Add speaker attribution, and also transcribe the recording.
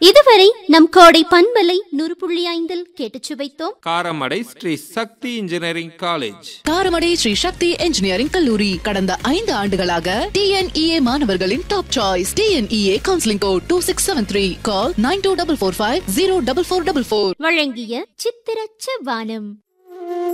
Speaker 1: இதுவரை நம் கோடை பண்பலை 100.5 கேட்டுச் சுவைத்தோம்.
Speaker 2: காரமடை ஸ்ரீ சக்தி இன்ஜினியரிங் காலேஜ்.
Speaker 3: காரமடை ஸ்ரீ சக்தி இன்ஜினியரிங் கல்லூரி கடந்த 5 ஆண்டுகளாக TNEA மாணவர்களின் top choice. TNEA counselling code 2673. கால் 9245404444.
Speaker 1: வழங்கிய சித்திரச்ச வானம்.